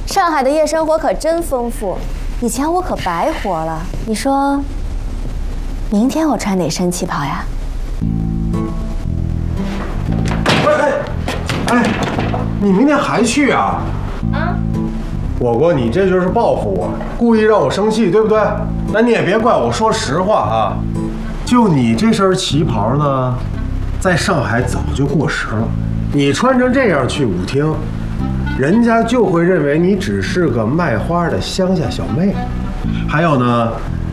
上海的夜生活可真丰富，以前我可白活了。你说，明天我穿哪身旗袍呀？ 哎，你明天还去啊？ 啊？ 果果，你这就是报复我，故意让我生气，对不对？那你也别怪我说实话啊。就你这身旗袍呢，在上海早就过时了。你穿成这样去舞厅，人家就会认为你只是个卖花的乡下小妹。还有呢，